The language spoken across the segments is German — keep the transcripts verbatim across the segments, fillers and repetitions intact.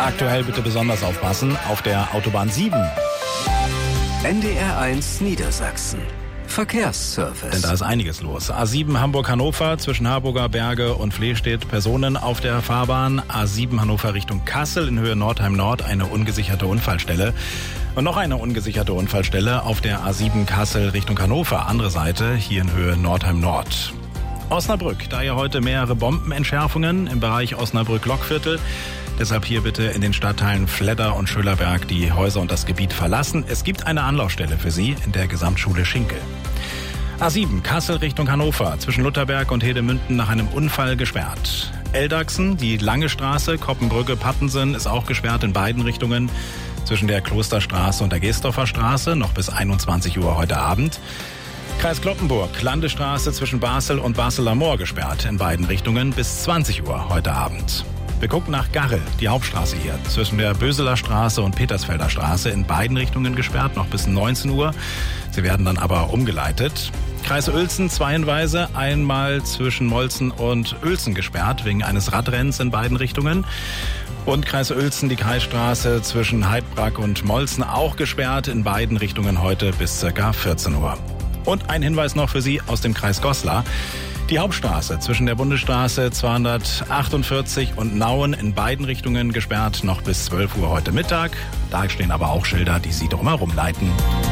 aktuell bitte besonders aufpassen auf der Autobahn sieben. N D R eins Niedersachsen. Verkehrsservice. Denn da ist einiges los. A sieben Hamburg-Hannover zwischen Harburger Berge und Flehstedt Personen auf der Fahrbahn. A sieben Hannover Richtung Kassel in Höhe Nordheim-Nord eine ungesicherte Unfallstelle. Und noch eine ungesicherte Unfallstelle auf der A sieben Kassel Richtung Hannover. Andere Seite hier in Höhe Nordheim-Nord. Osnabrück, da ja heute mehrere Bombenentschärfungen im Bereich Osnabrück-Lockviertel. Deshalb hier bitte in den Stadtteilen Fledder und Schölerberg die Häuser und das Gebiet verlassen. Es gibt eine Anlaufstelle für Sie in der Gesamtschule Schinkel. A sieben Kassel Richtung Hannover zwischen Lutherberg und Hedemünden nach einem Unfall gesperrt. Eldachsen, die Lange Straße, Koppenbrücke, Pattensen ist auch gesperrt in beiden Richtungen. Zwischen der Klosterstraße und der Gesdorfer Straße noch bis einundzwanzig Uhr heute Abend. Kreis Cloppenburg, Landestraße zwischen Basel und Basel am Moor gesperrt in beiden Richtungen bis zwanzig Uhr heute Abend. Wir gucken nach Garrel, die Hauptstraße hier, zwischen der Böseler Straße und Petersfelder Straße in beiden Richtungen gesperrt, noch bis neunzehn Uhr. Sie werden dann aber umgeleitet. Kreis Uelzen zweienweise, einmal zwischen Molzen und Uelzen gesperrt, wegen eines Radrenns in beiden Richtungen. Und Kreis Uelzen, die Kreisstraße zwischen Heidbrak und Molzen auch gesperrt, in beiden Richtungen heute bis ca. vierzehn Uhr. Und ein Hinweis noch für Sie aus dem Kreis Goslar. Die Hauptstraße zwischen der Bundesstraße zweihundertachtundvierzig und Nauen in beiden Richtungen gesperrt, noch bis zwölf Uhr heute Mittag. Da stehen aber auch Schilder, die Sie drumherum leiten.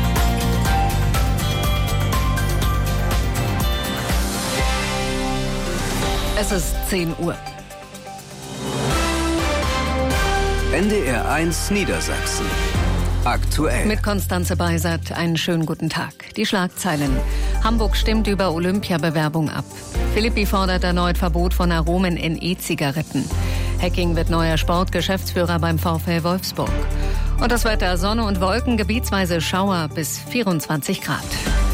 Es ist zehn Uhr. N D R eins Niedersachsen. Aktuell. Mit Konstanze Beisert einen schönen guten Tag. Die Schlagzeilen. Hamburg stimmt über Olympiabewerbung ab. Philippi fordert erneut Verbot von Aromen in E-Zigaretten. Hecking wird neuer Sportgeschäftsführer beim VfL Wolfsburg. Und das Wetter: Sonne und Wolken, gebietsweise Schauer bis vierundzwanzig Grad.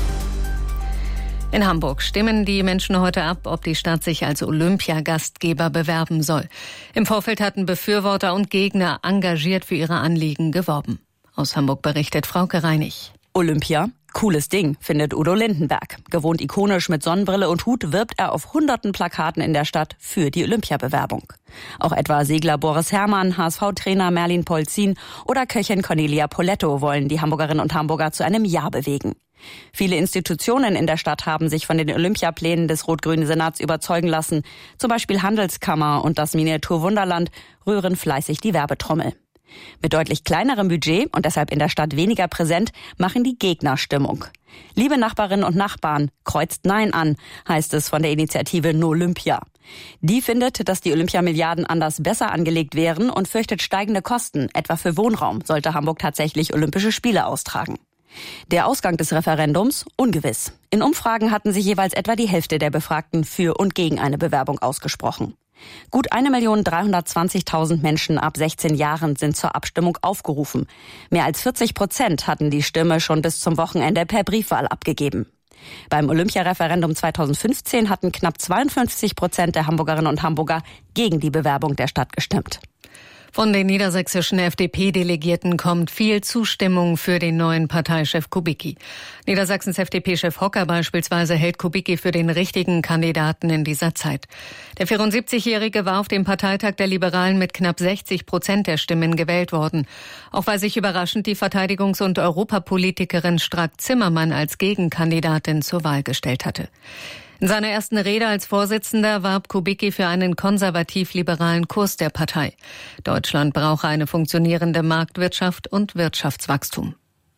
In Hamburg stimmen die Menschen heute ab, ob die Stadt sich als Olympiagastgeber bewerben soll. Im Vorfeld hatten Befürworter und Gegner engagiert für ihre Anliegen geworben. Aus Hamburg berichtet Frauke Reinig. Olympia? Cooles Ding, findet Udo Lindenberg. Gewohnt ikonisch mit Sonnenbrille und Hut wirbt er auf hunderten Plakaten in der Stadt für die Olympiabewerbung. Auch etwa Segler Boris Herrmann, H S V-Trainer Merlin Polzin oder Köchin Cornelia Poletto wollen die Hamburgerinnen und Hamburger zu einem Ja bewegen. Viele Institutionen in der Stadt haben sich von den Olympiaplänen des rot-grünen Senats überzeugen lassen. Zum Beispiel Handelskammer und das Miniatur-Wunderland rühren fleißig die Werbetrommel. Mit deutlich kleinerem Budget und deshalb in der Stadt weniger präsent, machen die Gegner Stimmung. Liebe Nachbarinnen und Nachbarn, kreuzt Nein an, heißt es von der Initiative No Olympia. Die findet, dass die Olympiamilliarden anders besser angelegt wären und fürchtet steigende Kosten, etwa für Wohnraum, sollte Hamburg tatsächlich Olympische Spiele austragen. Der Ausgang des Referendums ungewiss. In Umfragen hatten sich jeweils etwa die Hälfte der Befragten für und gegen eine Bewerbung ausgesprochen. Gut eine Million dreihundertzwanzigtausend Menschen ab sechzehn Jahren sind zur Abstimmung aufgerufen. Mehr als vierzig Prozent hatten die Stimme schon bis zum Wochenende per Briefwahl abgegeben. Beim Olympiareferendum zweitausendfünfzehn hatten knapp zweiundfünfzig Prozent der Hamburgerinnen und Hamburger gegen die Bewerbung der Stadt gestimmt. Von den niedersächsischen F D P-Delegierten kommt viel Zustimmung für den neuen Parteichef Kubicki. Niedersachsens F D P-Chef Hocker beispielsweise hält Kubicki für den richtigen Kandidaten in dieser Zeit. Der vierundsiebzigjährige war auf dem Parteitag der Liberalen mit knapp sechzig Prozent der Stimmen gewählt worden. Auch weil sich überraschend die Verteidigungs- und Europapolitikerin Strack-Zimmermann als Gegenkandidatin zur Wahl gestellt hatte. In seiner ersten Rede als Vorsitzender warb Kubicki für einen konservativ-liberalen Kurs der Partei. Deutschland brauche eine funktionierende Marktwirtschaft und Wirtschaftswachstum.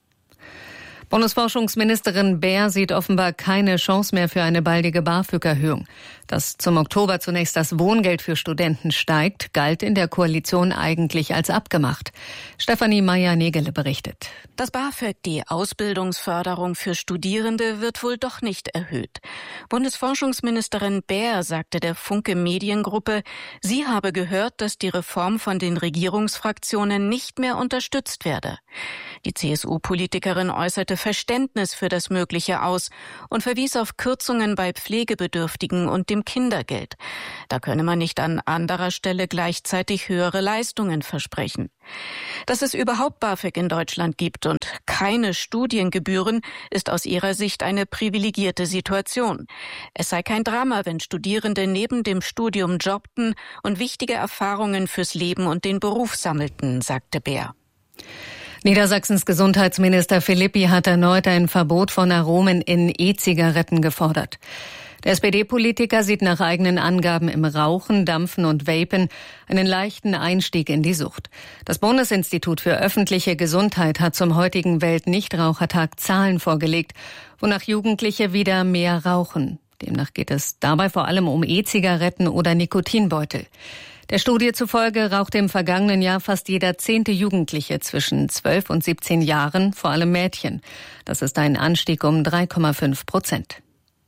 Bundesforschungsministerin Baer sieht offenbar keine Chance mehr für eine baldige BAföG-Erhöhung. Dass zum Oktober zunächst das Wohngeld für Studenten steigt, galt in der Koalition eigentlich als abgemacht. Stefanie Meyer-Negele berichtet. Das BAföG, die Ausbildungsförderung für Studierende, wird wohl doch nicht erhöht. Bundesforschungsministerin Baer sagte der Funke Mediengruppe, sie habe gehört, dass die Reform von den Regierungsfraktionen nicht mehr unterstützt werde. Die C S U-Politikerin äußerte Verständnis für das Mögliche aus und verwies auf Kürzungen bei Pflegebedürftigen und dem Kindergeld. Da könne man nicht an anderer Stelle gleichzeitig höhere Leistungen versprechen. Dass es überhaupt BAföG in Deutschland gibt und keine Studiengebühren, ist aus ihrer Sicht eine privilegierte Situation. Es sei kein Drama, wenn Studierende neben dem Studium jobbten und wichtige Erfahrungen fürs Leben und den Beruf sammelten, sagte Beer. Niedersachsens Gesundheitsminister Philippi hat erneut ein Verbot von Aromen in E-Zigaretten gefordert. Der S P D-Politiker sieht nach eigenen Angaben im Rauchen, Dampfen und Vapen einen leichten Einstieg in die Sucht. Das Bundesinstitut für öffentliche Gesundheit hat zum heutigen Weltnichtrauchertag Zahlen vorgelegt, wonach Jugendliche wieder mehr rauchen. Demnach geht es dabei vor allem um E-Zigaretten oder Nikotinbeutel. Der Studie zufolge rauchte im vergangenen Jahr fast jeder zehnte Jugendliche zwischen zwölf und siebzehn Jahren, vor allem Mädchen. Das ist ein Anstieg um drei Komma fünf Prozent.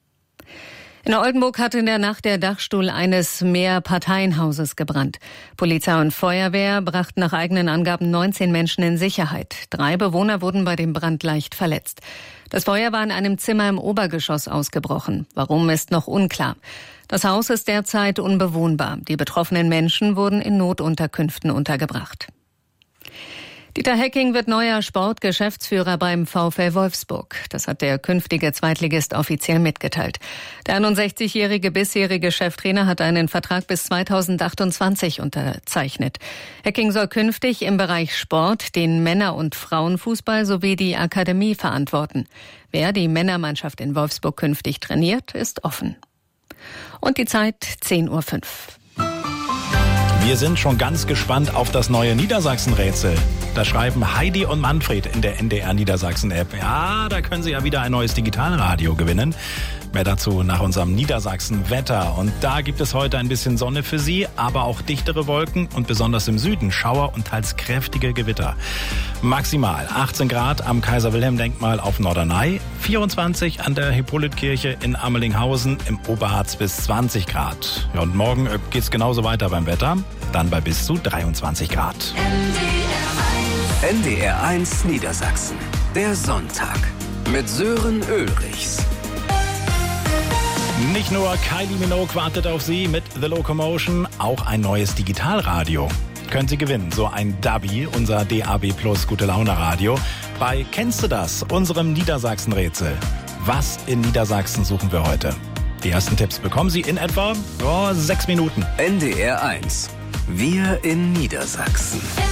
In Oldenburg hat in der Nacht der Dachstuhl eines Mehrparteienhauses gebrannt. Polizei und Feuerwehr brachten nach eigenen Angaben neunzehn Menschen in Sicherheit. Drei Bewohner wurden bei dem Brand leicht verletzt. Das Feuer war in einem Zimmer im Obergeschoss ausgebrochen. Warum, ist noch unklar. Das Haus ist derzeit unbewohnbar. Die betroffenen Menschen wurden in Notunterkünften untergebracht. Dieter Hecking wird neuer Sportgeschäftsführer beim VfL Wolfsburg. Das hat der künftige Zweitligist offiziell mitgeteilt. Der einundsechzigjährige bisherige Cheftrainer hat einen Vertrag bis zweitausendachtundzwanzig unterzeichnet. Hecking soll künftig im Bereich Sport den Männer- und Frauenfußball sowie die Akademie verantworten. Wer die Männermannschaft in Wolfsburg künftig trainiert, ist offen. Und die Zeit zehn Uhr fünf. Wir sind schon ganz gespannt auf das neue Niedersachsen-Rätsel. Da schreiben Heidi und Manfred in der N D R Niedersachsen-App. Ja, da können Sie ja wieder ein neues Digitalradio gewinnen. Mehr dazu nach unserem Niedersachsen-Wetter. Und da gibt es heute ein bisschen Sonne für Sie, aber auch dichtere Wolken und besonders im Süden Schauer und teils kräftige Gewitter. Maximal achtzehn Grad am Kaiser-Wilhelm-Denkmal auf Norderney, vierundzwanzig an der Hippolytkirche in Amelinghausen, im Oberharz bis zwanzig Grad. Ja, und morgen geht's genauso weiter beim Wetter, dann bei bis zu dreiundzwanzig Grad. N D R eins Niedersachsen, der Sonntag mit Sören Ulrichs. Nicht nur Kylie Minogue wartet auf Sie mit The Locomotion, auch ein neues Digitalradio. Können Sie gewinnen, so ein Dubby, unser D A B Plus Gute Laune Radio, bei Kennst du das, unserem Niedersachsen-Rätsel. Was in Niedersachsen suchen wir heute? Die ersten Tipps bekommen Sie in etwa oh, sechs Minuten. N D R eins, wir in Niedersachsen.